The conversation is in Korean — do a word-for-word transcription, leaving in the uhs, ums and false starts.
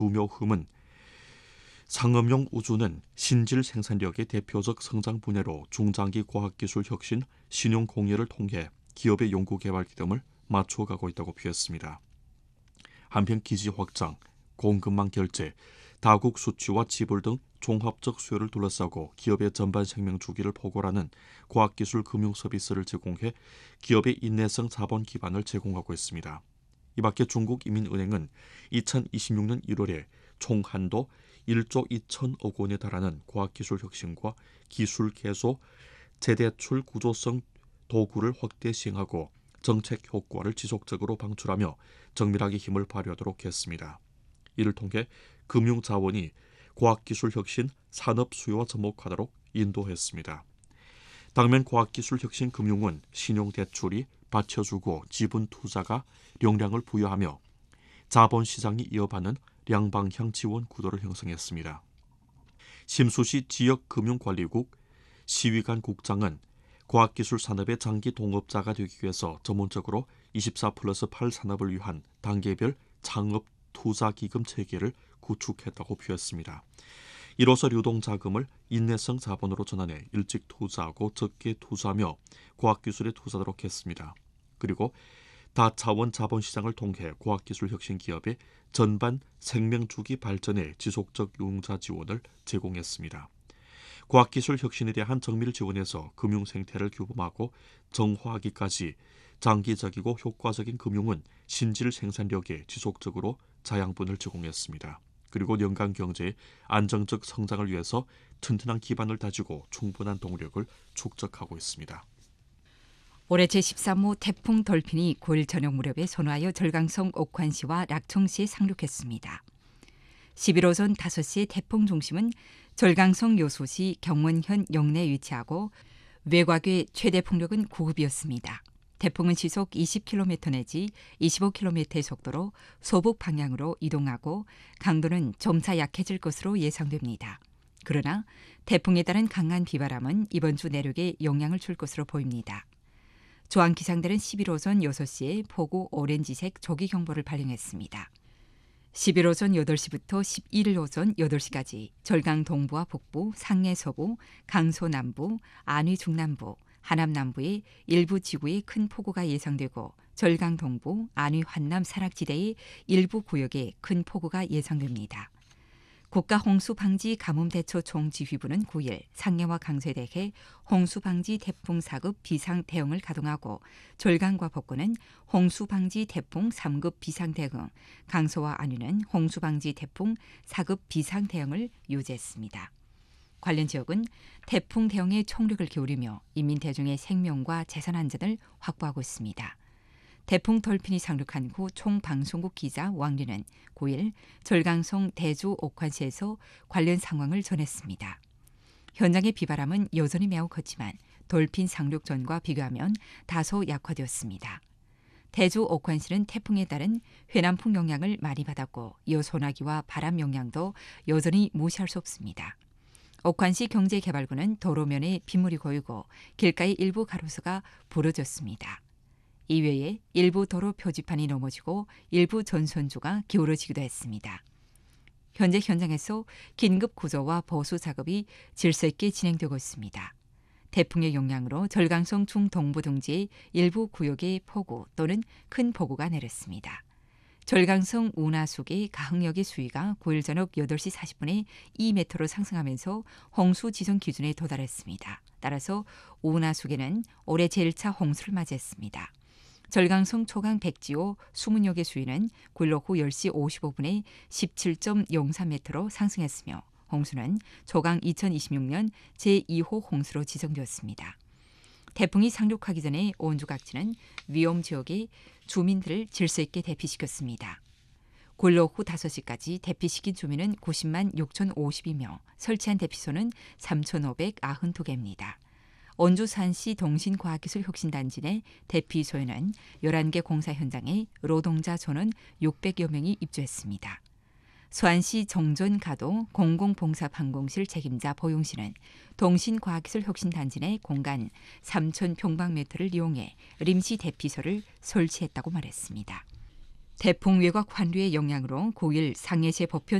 구묘흠은 상업용 우주는 신질 생산력의 대표적 성장 분야로 중장기 과학기술 혁신, 신용 공예를 통해 기업의 연구개발 기금을 맞춰가고 있다고 표했습니다. 한편 기지 확장, 공급망 결제, 다국 수취와 지불 등 종합적 수요를 둘러싸고 기업의 전반 생명 주기를 포괄하는 과학기술 금융 서비스를 제공해 기업의 인내성 자본 기반을 제공하고 있습니다. 이 밖에 중국인민은행은 이천이십육 년 일월에 총 한도 일조 이천억 원에 달하는 과학기술 혁신과 기술 개소, 재대출 구조성 도구를 확대 시행하고 정책 효과를 지속적으로 방출하며 정밀하게 힘을 발휘하도록 했습니다. 이를 통해 금융자원이 과학기술 혁신 산업 수요와 접목하도록 인도했습니다. 당면 과학기술 혁신 금융은 신용대출이 받쳐주고 지분 투자가 용량을 부여하며 자본시장이 이어받는 양방향 지원 구도를 형성했습니다. 심수시 지역금융관리국 시위관 국장은 과학기술 산업의 장기 동업자가 되기 위해서 전문적으로 이십사 플러스 팔 산업을 위한 단계별 창업 투자기금 체계를 구축했다고 표했습니다. 이로써 유동자금을 인내성 자본으로 전환해 일찍 투자하고 적게 투자하며 과학기술에 투자하도록 했습니다. 그리고 다차원 자본시장을 통해 과학기술 혁신 기업의 전반 생명주기 발전에 지속적 융자 지원을 제공했습니다. 과학기술 혁신에 대한 정밀 지원에서 금융생태를 규범하고 정화하기까지 장기적이고 효과적인 금융은 신질 생산력에 지속적으로 자양분을 제공했습니다. 그리고 연간 경제의 안정적 성장을 위해서 튼튼한 기반을 다지고 충분한 동력을 축적하고 있습니다. 올해 제십삼 호 태풍 돌핀이 고일 저녁 무렵에 선호하여 절강성 옥환시와 락청시에 상륙했습니다. 십일 오전 다섯 시에 태풍 중심은 절강성 요소시 경원현 영내에 위치하고 외곽의 최대 풍력은 구 급이었습니다. 태풍은 시속 이십 킬로미터 내지 이십오 킬로미터의 속도로 서북 방향으로 이동하고 강도는 점차 약해질 것으로 예상됩니다. 그러나 태풍에 따른 강한 비바람은 이번 주 내륙에 영향을 줄 것으로 보입니다. 조항기상대는 십일 오전 여섯 시에 폭우 오렌지색 조기경보를 발령했습니다. 십일 오전 여덟 시부터 십일 일 오전 여덟 시까지 절강 동부와 북부, 상해 서부, 강서 남부, 안위 중남부, 하남 남부의 일부 지구에 큰 폭우가 예상되고 절강 동부, 안위 환남 산악지대의 일부 구역에 큰 폭우가 예상됩니다. 국가홍수방지가뭄대처총지휘부는 구 일 상해와 강서에 대해 홍수방지 태풍 사 급 비상대응을 가동하고 절강과 법권은 홍수방지 태풍 삼 급 비상대응, 강서와 안위는 홍수방지 태풍 사 급 비상대응을 유지했습니다. 관련 지역은 태풍 대응에 총력을 기울이며 인민 대중의 생명과 재산 안전을 확보하고 있습니다. 태풍 돌핀이 상륙한 후 총방송국 기자 왕리는 구 일 절강성 대주 옥환시에서 관련 상황을 전했습니다. 현장의 비바람은 여전히 매우 컸지만 돌핀 상륙 전과 비교하면 다소 약화되었습니다. 대주 옥환시는 태풍에 따른 회남풍 영향을 많이 받았고 이어 소나기와 바람 영향도 여전히 무시할 수 없습니다. 옥환시 경제개발구는 도로면에 빗물이 고이고 길가의 일부 가로수가 부러졌습니다. 이외에 일부 도로 표지판이 넘어지고 일부 전선주가 기울어지기도 했습니다. 현재 현장에서 긴급 구조와 보수 작업이 질서 있게 진행되고 있습니다. 태풍의 영향으로 절강성 중동부 등지의 일부 구역에 폭우 또는 큰 폭우가 내렸습니다. 절강성 운하수의 가흥역의 수위가 구 일 저녁 여덟 시 사십 분에 이 미터로 상승하면서 홍수 지정 기준에 도달했습니다. 따라서 운하수계는 올해 제일 차 홍수를 맞이했습니다. 절강성 초강 백지호 수문역의 수위는 구 일 오후 열 시 오십오 분에 십칠 점 영삼 미터로 상승했으며 홍수는 초강 이천이십육 년 제이 호 홍수로 지정되었습니다. 태풍이 상륙하기 전에 온주 각지는 위험 지역의 주민들을 질서 있게 대피시켰습니다. 구 일 오후 다섯 시까지 대피시킨 주민은 구십만 육천오십이명, 설치한 대피소는 삼천오백구십이 개입니다. 원주 산시 동신과학기술혁신단지 내 대피소에는 열한 개 공사 현장에 노동자 전원 육백여 명이 입주했습니다. 수안시 정전가도 공공봉사방공실 책임자 보용씨는 동신과학기술혁신단지 내 공간 삼천 평방미터를 이용해 림시 대피소를 설치했다고 말했습니다. 대풍 외곽 환류의 영향으로 고일 상해제 법현